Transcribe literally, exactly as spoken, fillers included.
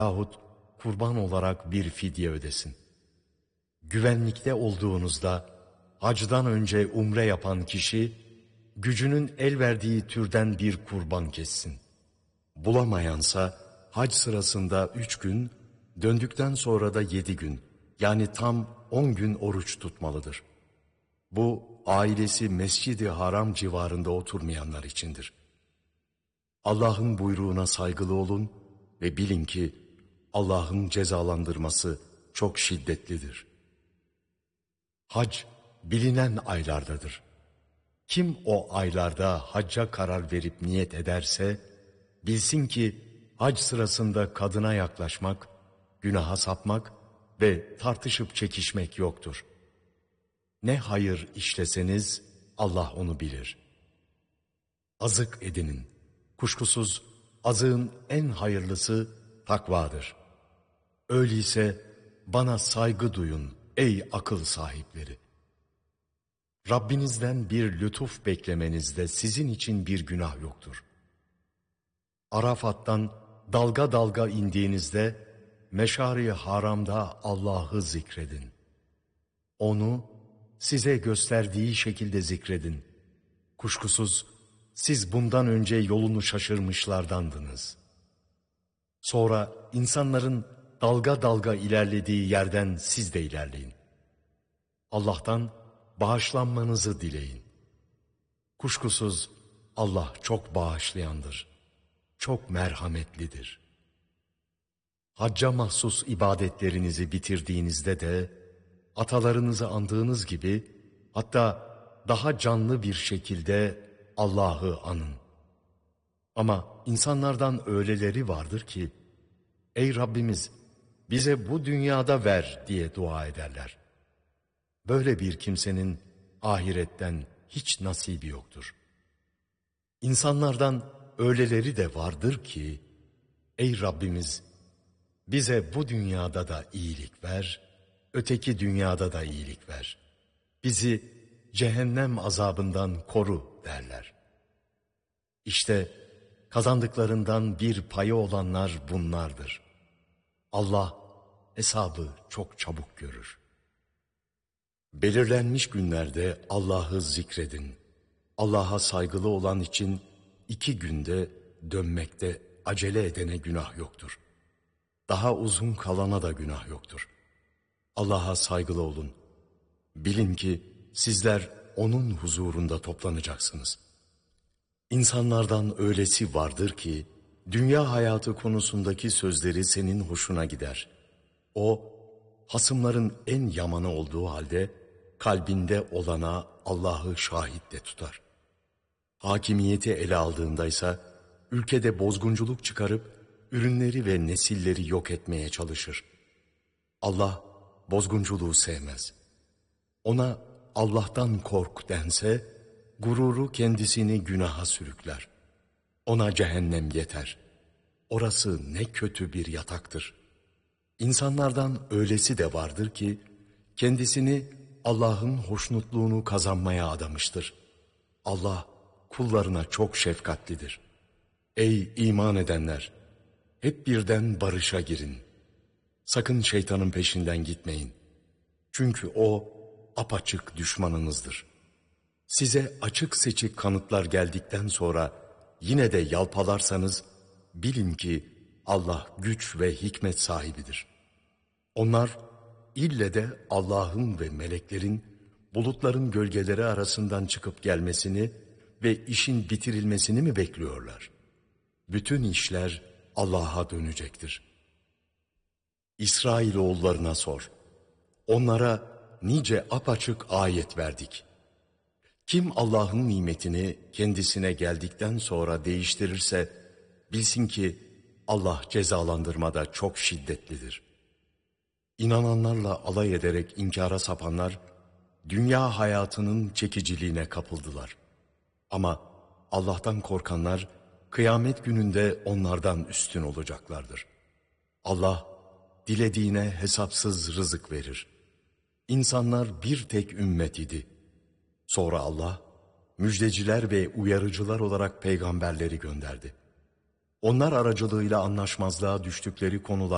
yahut kurban olarak bir fidye ödesin. Güvenlikte olduğunuzda hacdan önce umre yapan kişi gücünün el verdiği türden bir kurban kessin. Bulamayansa hac sırasında üç gün, döndükten sonra da yedi gün, yani tam on gün oruç tutmalıdır. Bu ailesi Mescid-i Haram civarında oturmayanlar içindir. Allah'ın buyruğuna saygılı olun ve bilin ki Allah'ın cezalandırması çok şiddetlidir. Hac bilinen aylardadır. Kim o aylarda hacca karar verip niyet ederse, bilsin ki hac sırasında kadına yaklaşmak, günaha sapmak ve tartışıp çekişmek yoktur. Ne hayır işleseniz Allah onu bilir. Azık edinin. Kuşkusuz azığın en hayırlısı takvadır. Öyleyse bana saygı duyun ey akıl sahipleri. Rabbinizden bir lütuf beklemenizde sizin için bir günah yoktur. Arafat'tan dalga dalga indiğinizde Meşari Haram'da Allah'ı zikredin. Onu size gösterdiği şekilde zikredin. Kuşkusuz siz bundan önce yolunu şaşırmışlardandınız. Sonra insanların dalga dalga ilerlediği yerden siz de ilerleyin. Allah'tan bağışlanmanızı dileyin. Kuşkusuz Allah çok bağışlayandır, çok merhametlidir. Hacca mahsus ibadetlerinizi bitirdiğinizde de atalarınızı andığınız gibi, hatta daha canlı bir şekilde Allah'ı anın. Ama insanlardan öyleleri vardır ki, ey Rabbimiz bize bu dünyada ver diye dua ederler. Böyle bir kimsenin ahiretten hiç nasibi yoktur. İnsanlardan öyleleri de vardır ki, ey Rabbimiz bize bu dünyada da iyilik ver, öteki dünyada da iyilik ver. Bizi cehennem azabından koru derler. İşte kazandıklarından bir payı olanlar bunlardır. Allah hesabı çok çabuk görür. Belirlenmiş günlerde Allah'ı zikredin. Allah'a saygılı olan için iki günde dönmekte acele edene günah yoktur. Daha uzun kalana da günah yoktur. Allah'a saygılı olun. Bilin ki sizler onun huzurunda toplanacaksınız. İnsanlardan öylesi vardır ki, dünya hayatı konusundaki sözleri senin hoşuna gider. O, hasımların en yamanı olduğu halde, kalbinde olana Allah'ı şahit de tutar. Hakimiyeti ele aldığındaysa, ülkede bozgunculuk çıkarıp, ürünleri ve nesilleri yok etmeye çalışır. Allah, bozgunculuğu sevmez. Ona Allah'tan kork dense, gururu kendisini günaha sürükler. Ona cehennem yeter. Orası ne kötü bir yataktır. İnsanlardan öylesi de vardır ki, kendisini Allah'ın hoşnutluğunu kazanmaya adamıştır. Allah kullarına çok şefkatlidir. Ey iman edenler! Hep birden barışa girin. Sakın şeytanın peşinden gitmeyin. Çünkü o apaçık düşmanınızdır. Size açık seçik kanıtlar geldikten sonra yine de yalpalarsanız bilin ki Allah güç ve hikmet sahibidir. Onlar ille de Allah'ın ve meleklerin bulutların gölgeleri arasından çıkıp gelmesini ve işin bitirilmesini mi bekliyorlar? Bütün işler Allah'a dönecektir. İsrailoğullarına sor. Onlara nice apaçık ayet verdik. Kim Allah'ın nimetini kendisine geldikten sonra değiştirirse bilsin ki Allah cezalandırmada çok şiddetlidir. İnananlarla alay ederek inkara sapanlar dünya hayatının çekiciliğine kapıldılar. Ama Allah'tan korkanlar kıyamet gününde onlardan üstün olacaklardır. Allah dilediğine hesapsız rızık verir. İnsanlar bir tek ümmet idi. Sonra Allah müjdeciler ve uyarıcılar olarak peygamberleri gönderdi. Onlar aracılığıyla anlaşmazlığa düştükleri konular